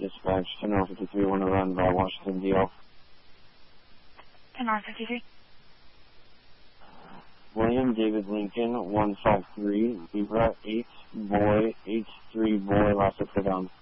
Dispatch, 10-53, want to run by Washington, D.L. 10-53. William David Lincoln, 153, Libra, 8, boy, H3, boy, last upside down.